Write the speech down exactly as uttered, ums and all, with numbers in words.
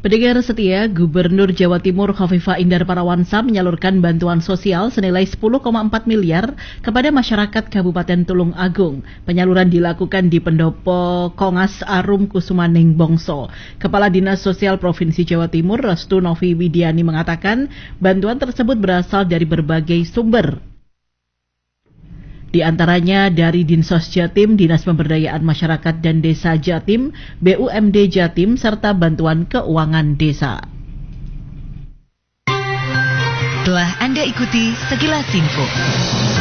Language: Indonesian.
Pendengar setia, Gubernur Jawa Timur Khofifah Indar Parawansa menyalurkan bantuan sosial senilai sepuluh koma empat miliar kepada masyarakat Kabupaten Tulung Agung. Penyaluran dilakukan di Pendopo Kongas Arum Kusumaning Bongso. Kepala Dinas Sosial Provinsi Jawa Timur, Restu Novi Widiani mengatakan bantuan tersebut berasal dari berbagai sumber. Di antaranya dari Dinsos Jatim, Dinas Pemberdayaan Masyarakat dan Desa Jatim, B U M D Jatim, serta bantuan keuangan desa. Telah Anda ikuti sekilas info.